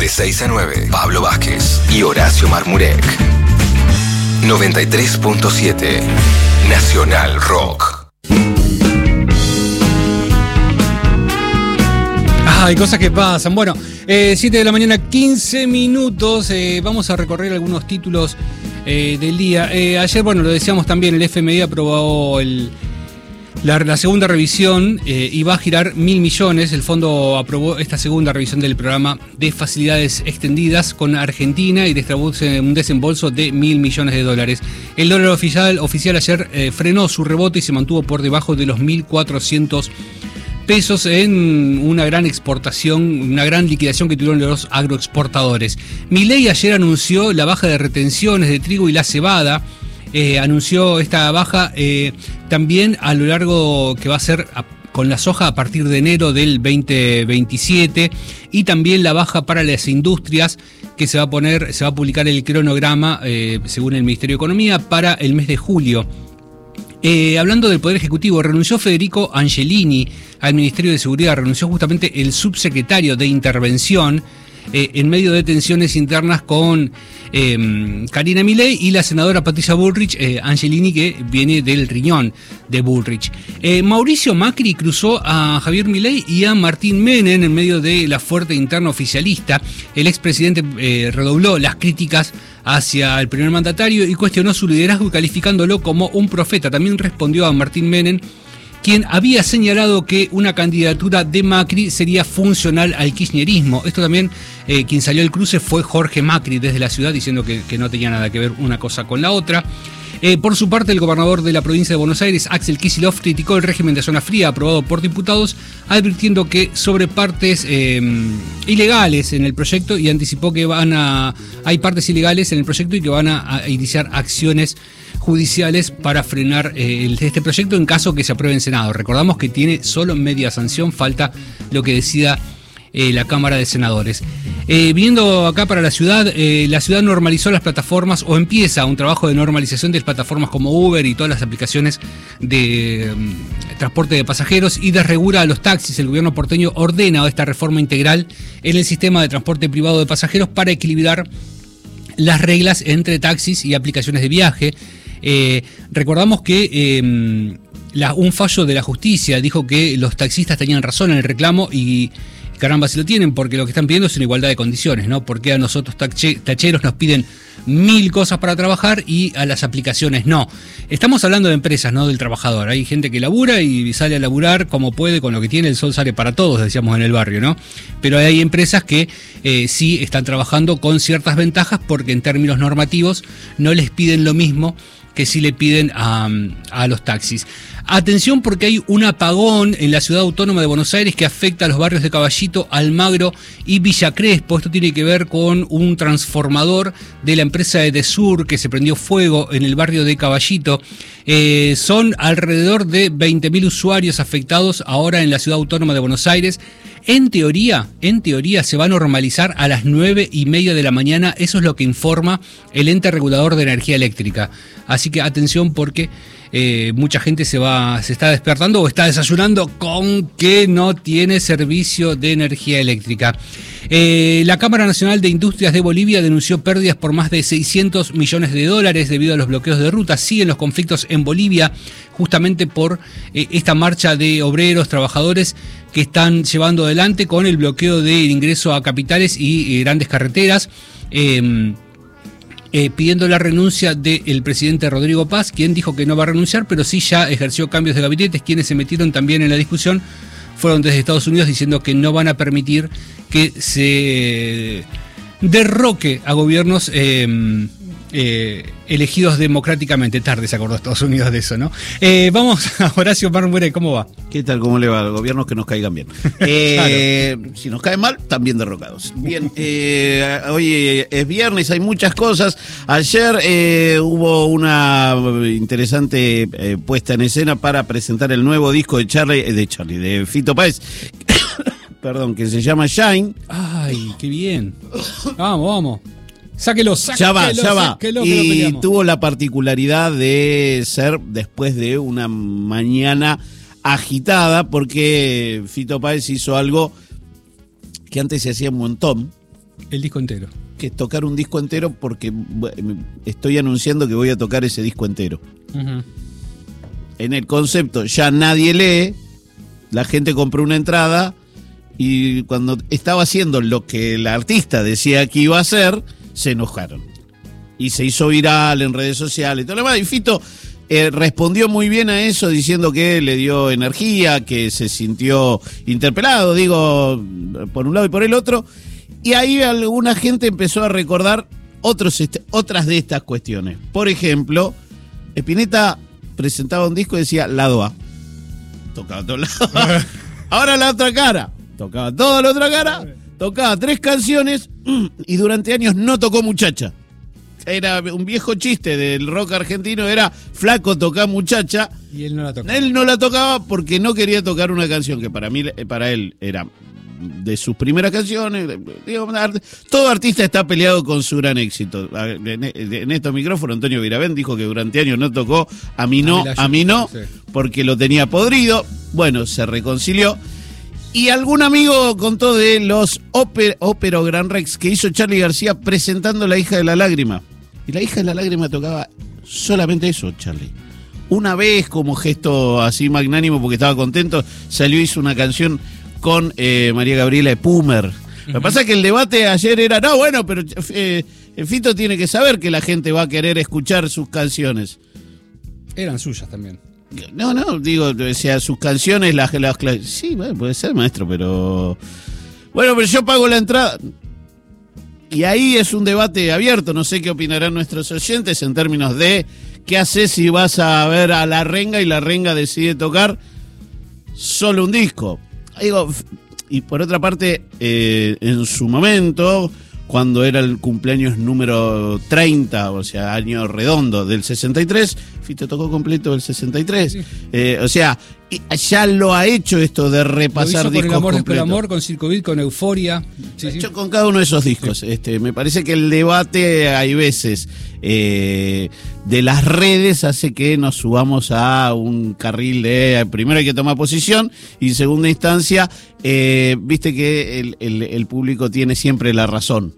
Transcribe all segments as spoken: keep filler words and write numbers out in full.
De seis a nueve, Pablo Vázquez y Horacio Marmurek. noventa y tres punto siete, Nacional Rock. Ah, hay cosas que pasan. Bueno, eh, siete de la mañana, quince minutos. Eh, vamos a recorrer algunos títulos eh, del día. Eh, ayer, bueno, lo decíamos también, el F M I aprobó el... La, la segunda revisión eh, y va a girar mil millones. El fondo aprobó esta segunda revisión del programa de facilidades extendidas con Argentina y distribuye un desembolso de mil millones de dólares. El dólar oficial, oficial ayer eh, frenó su rebote y se mantuvo por debajo de los mil cuatrocientos pesos en una gran exportación, una gran liquidación que tuvieron los agroexportadores. Milei ayer anunció la baja de retenciones de trigo y la cebada. Eh, anunció esta baja eh, también a lo largo que va a ser a, con la soja a partir de enero del veinte veintisiete, y también la baja para las industrias que se va a poner, se va a publicar el cronograma eh, según el Ministerio de Economía para el mes de julio. Eh, hablando del Poder Ejecutivo, renunció Federico Angelini al Ministerio de Seguridad, renunció justamente el subsecretario de Intervención eh, en medio de tensiones internas con eh, Karina Milei y la senadora Patricia Bullrich, eh, Angelini, que viene del riñón de Bullrich. Eh, Mauricio Macri cruzó a Javier Milei y a Martín Menem en medio de la fuerte interna oficialista. El expresidente eh, redobló las críticas hacia el primer mandatario y cuestionó su liderazgo calificándolo como un profeta. También respondió a Martín Menem, quien había señalado que una candidatura de Macri sería funcional al kirchnerismo. Esto también, eh, quien salió al cruce fue Jorge Macri desde la ciudad, diciendo que, que no tenía nada que ver una cosa con la otra. Eh, por su parte, el gobernador de la provincia de Buenos Aires, Axel Kicillof, criticó el régimen de zona fría aprobado por diputados, advirtiendo que sobre partes eh, ilegales en el proyecto, y anticipó que van a hay partes ilegales en el proyecto y que van a, a iniciar acciones judiciales para frenar eh, el, este proyecto en caso que se apruebe en Senado. Recordamos que tiene solo media sanción, falta lo que decida eh, la Cámara de Senadores. Eh, viendo acá para la ciudad, eh, la ciudad normalizó las plataformas, o empieza un trabajo de normalización de las plataformas como Uber y todas las aplicaciones de um, transporte de pasajeros, y desregula a los taxis. El gobierno porteño ordena esta reforma integral en el sistema de transporte privado de pasajeros para equilibrar las reglas entre taxis y aplicaciones de viaje. Eh, recordamos que eh, la, un fallo de la justicia dijo que los taxistas tenían razón en el reclamo, y caramba si lo tienen, porque lo que están pidiendo es una igualdad de condiciones, ¿no? Porque a nosotros tache, tacheros nos piden mil cosas para trabajar y a las aplicaciones no. Estamos hablando de empresas, no del trabajador. Hay gente que labura y sale a laburar como puede, con lo que tiene. El sol sale para todos, decíamos en el barrio, ¿no? Pero hay empresas que eh, sí están trabajando con ciertas ventajas, porque en términos normativos no les piden lo mismo que sí le piden a, a los taxis. Atención, porque hay un apagón en la ciudad autónoma de Buenos Aires que afecta a los barrios de Caballito, Almagro y Villa Crespo. Esto tiene que ver con un transformador de la empresa Edesur que se prendió fuego en el barrio de Caballito. Eh, son alrededor de veinte mil usuarios afectados ahora en la ciudad autónoma de Buenos Aires. En teoría, en teoría se va a normalizar a las nueve y media de la mañana. Eso es lo que informa el ente regulador de energía eléctrica. Así que atención, porque eh, mucha gente se va, se está despertando o está desayunando con que no tiene servicio de energía eléctrica. Eh, la Cámara Nacional de Industrias de Bolivia denunció pérdidas por más de seiscientos millones de dólares debido a los bloqueos de ruta. Siguen los conflictos en Bolivia, justamente por eh, esta marcha de obreros, trabajadores que están llevando adelante con el bloqueo del ingreso a capitales y eh, grandes carreteras, eh, eh, pidiendo la renuncia del presidente Rodrigo Paz, quien dijo que no va a renunciar, pero sí ya ejerció cambios de gabinetes. Quienes se metieron también en la discusión fueron desde Estados Unidos, diciendo que no van a permitir que se derroque a gobiernos eh, eh, elegidos democráticamente. Tarde se acordó Estados Unidos de eso, ¿no? Eh, vamos a Horacio Marmurek, ¿cómo va? ¿Qué tal? ¿Cómo le va? Gobiernos que nos caigan bien. Eh, claro. Si nos caen mal, también derrocados. Bien, eh, hoy es viernes, hay muchas cosas. Ayer eh, hubo una interesante eh, puesta en escena para presentar el nuevo disco de Charlie, de Charlie, de Fito Páez, perdón, que se llama Shine. Ay, qué bien. Vamos, vamos. Sáquelo, sáquelo, ya va, ya va. Sáquelo, y tuvo la particularidad de ser después de una mañana agitada, porque Fito Páez hizo algo que antes se hacía un montón, El disco entero. Que es tocar un disco entero porque estoy anunciando que voy a tocar ese disco entero. Uh-huh. En el concepto, ya nadie lee, la gente compró una entrada y cuando estaba haciendo lo que el artista decía que iba a hacer, se enojaron. Y se hizo viral en redes sociales y todo lo demás. Y Fito eh, respondió muy bien a eso diciendo que le dio energía, que se sintió interpelado, digo, por un lado y por el otro. Y ahí alguna gente empezó a recordar otros est- otras de estas cuestiones. Por ejemplo, Spinetta presentaba un disco y decía lado A. Tocaba todo lado A. Ahora la otra cara. Tocaba toda la otra cara. Tocaba tres canciones y durante años no tocó Muchacha. Era un viejo chiste del rock argentino, era flaco toca muchacha. Y él no la tocaba. Él no la tocaba porque no quería tocar una canción que para mí, para él era de sus primeras canciones. Digo, todo artista está peleado con su gran éxito. En estos micrófonos Antonio Viravent dijo que durante años no tocó, a mí no, a mí no, porque lo tenía podrido. Bueno, se reconcilió. Y algún amigo contó de los óper, ópero Gran Rex que hizo Charly García presentando La hija de la lágrima. Y La hija de la lágrima tocaba solamente eso, Charly. Una vez, como gesto así magnánimo, porque estaba contento, salió y hizo una canción con eh, María Gabriela de Pumer. Uh-huh. Lo que pasa es que el debate ayer era, no, bueno, pero eh, Fito tiene que saber que la gente va a querer escuchar sus canciones. Eran suyas también. No, no, digo, o sea, sus canciones, las, las, las sí, bueno, puede ser, maestro, pero bueno, pero yo pago la entrada. Y ahí es un debate abierto, no sé qué opinarán nuestros oyentes en términos de qué haces si vas a ver a La Renga y La Renga decide tocar solo un disco. Digo, y por otra parte, eh, en su momento, cuando era el cumpleaños número treinta, o sea, año redondo del sesenta y tres, Fito tocó completo el sesenta y tres. Sí. Eh, o sea, ya lo ha hecho esto de repasar discos completos. Con El amor después del amor, con Circo Beat, con Euforia. Sí, sí. Hecho con cada uno de esos discos. Sí. Este, me parece que el debate, hay veces, eh, de las redes hace que nos subamos a un carril de, primero hay que tomar posición, y en segunda instancia, eh, viste que el, el, el público tiene siempre la razón.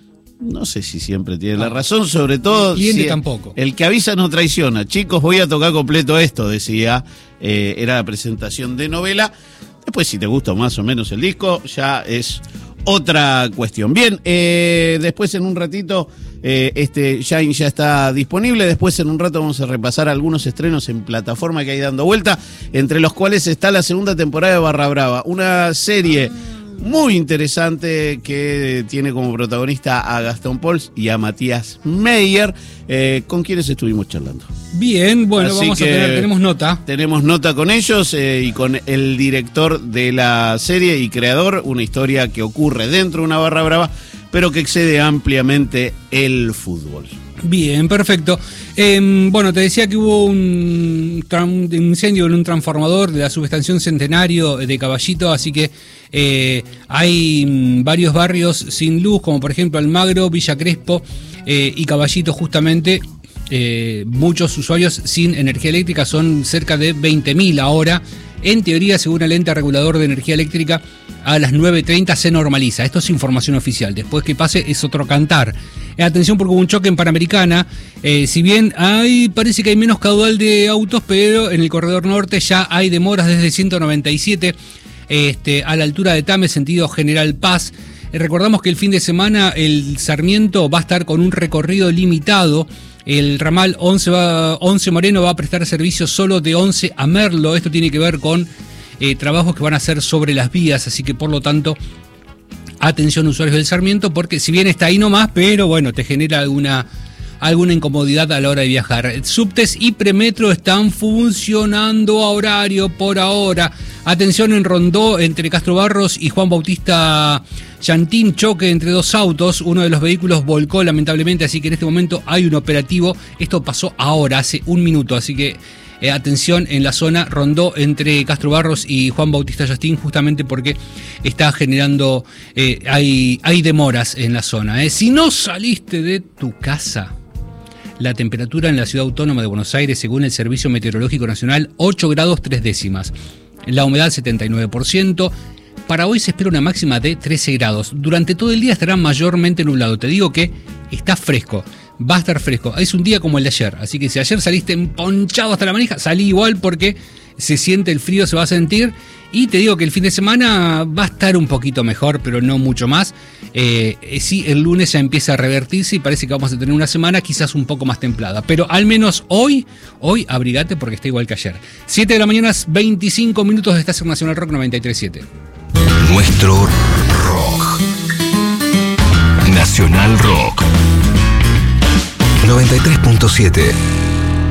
No sé si siempre tiene la razón, sobre todo y si tampoco. El que avisa no traiciona. Chicos, voy a tocar completo esto, decía, eh, era la presentación de novela. Después, si te gusta más o menos el disco, ya es otra cuestión. Bien, eh, después en un ratito, eh, este Shine ya está disponible. Después en un rato vamos a repasar algunos estrenos en plataforma que hay dando vuelta, entre los cuales está la segunda temporada de Barra Brava, una serie muy interesante que tiene como protagonista a Gastón Pauls y a Matías Meyer, eh, con quienes estuvimos charlando. Bien, bueno, Así vamos a tener, tenemos nota. Tenemos nota con ellos eh, y con el director de la serie y creador, una historia que ocurre dentro de una barra brava, pero que excede ampliamente el fútbol. Bien, perfecto. Eh, bueno, te decía que hubo un, un incendio en un transformador de la subestación Centenario de Caballito, así que eh, hay mm, varios barrios sin luz, como por ejemplo Almagro, Villa Crespo eh, y Caballito justamente. Eh, muchos usuarios sin energía eléctrica, son cerca de veinte mil ahora. En teoría, según el ente regulador de energía eléctrica, a las nueve treinta se normaliza. Esto es información oficial. Después que pase es otro cantar. Eh, atención porque hubo un choque en Panamericana. Eh, si bien hay, parece que hay menos caudal de autos, pero en el corredor norte ya hay demoras desde ciento noventa y siete este, a la altura de Tame, sentido General Paz. Eh, recordamos que el fin de semana el Sarmiento va a estar con un recorrido limitado. El ramal once, va, once Moreno va a prestar servicio solo de once a Merlo. Esto tiene que ver con eh, trabajos que van a hacer sobre las vías, así que por lo tanto, atención usuarios del Sarmiento, porque si bien está ahí nomás, pero bueno, te genera alguna, alguna incomodidad a la hora de viajar. Subtes y Premetro están funcionando a horario por ahora. Atención en Rondó, entre Castro Barros y Juan Bautista Yantín, choque entre dos autos. Uno de los vehículos volcó lamentablemente, así que en este momento hay un operativo. Esto pasó ahora, hace un minuto, así que eh, atención en la zona Rondó entre Castro Barros y Juan Bautista Yantín, justamente porque está generando, eh, hay, hay demoras en la zona. Eh. Si no saliste de tu casa, la temperatura en la Ciudad Autónoma de Buenos Aires, según el Servicio Meteorológico Nacional, ocho grados tres décimas. La humedad setenta y nueve por ciento. para hoy se espera una máxima de trece grados. Durante todo el día estará mayormente nublado. Te digo que está fresco. Va a estar fresco. Es un día como el de ayer. Así que si ayer saliste emponchado hasta la manija, salí igual porque se siente el frío, se va a sentir. Y te digo que el fin de semana va a estar un poquito mejor, pero no mucho más. Eh, sí, el lunes ya empieza a revertirse y parece que vamos a tener una semana quizás un poco más templada. Pero al menos hoy, hoy abrigate porque está igual que ayer. siete de la mañana, veinticinco minutos de Estación Nacional Rock noventa y tres punto siete. Nuestro rock. Nacional Rock. noventa y tres punto siete.